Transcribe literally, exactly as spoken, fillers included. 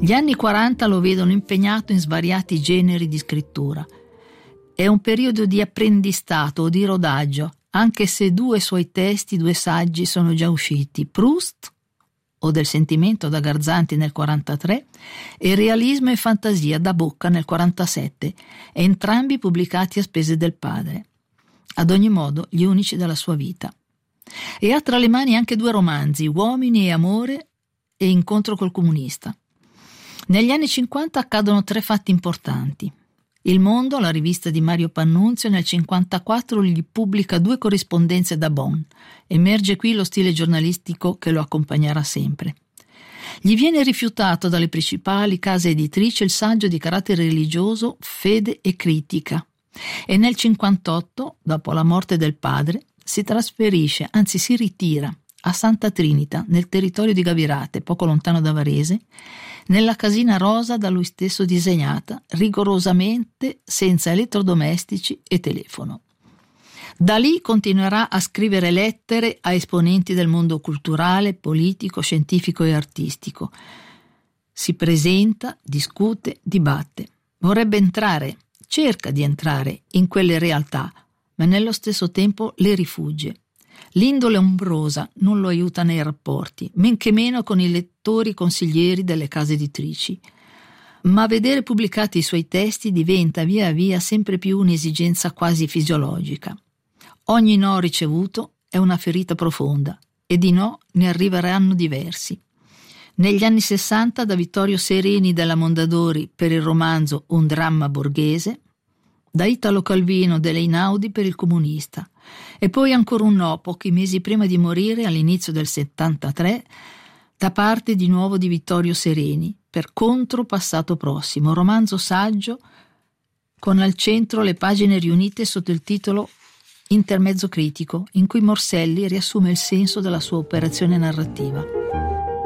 Gli anni quaranta lo vedono impegnato in svariati generi di scrittura. È un periodo di apprendistato o di rodaggio, anche se due suoi testi, due saggi sono già usciti, Proust, o del sentimento da Garzanti nel quarantatré, e Realismo e fantasia da Bocca nel quarantasette, entrambi pubblicati a spese del padre. Ad ogni modo, gli unici della sua vita. E ha tra le mani anche due romanzi, Uomini e amore e Incontro col comunista. Negli anni cinquanta accadono tre fatti importanti. Il Mondo, la rivista di Mario Pannunzio, nel cinquantaquattro gli pubblica due corrispondenze da Bonn. Emerge qui lo stile giornalistico che lo accompagnerà sempre. Gli viene rifiutato dalle principali case editrici il saggio di carattere religioso Fede e critica. E nel cinquantotto, dopo la morte del padre, si trasferisce, anzi si ritira, a Santa Trinita, nel territorio di Gavirate, poco lontano da Varese, nella casina rosa da lui stesso disegnata, rigorosamente senza elettrodomestici e telefono. Da lì continuerà a scrivere lettere a esponenti del mondo culturale, politico, scientifico e artistico. Si presenta, discute, dibatte. Vorrebbe entrare, cerca di entrare in quelle realtà, ma nello stesso tempo le rifugge. L'indole ombrosa non lo aiuta nei rapporti, men che meno con i lettori consiglieri delle case editrici. Ma vedere pubblicati i suoi testi diventa via via sempre più un'esigenza quasi fisiologica. Ogni no ricevuto è una ferita profonda, e di no ne arriveranno diversi. Negli anni sessanta da Vittorio Sereni della Mondadori per il romanzo Un dramma borghese, da Italo Calvino delle Einaudi per Il comunista, e poi ancora un no pochi mesi prima di morire all'inizio del settantatré da parte di nuovo di Vittorio Sereni per Contro passato prossimo, romanzo saggio con al centro le pagine riunite sotto il titolo Intermezzo critico, in cui Morselli riassume il senso della sua operazione narrativa.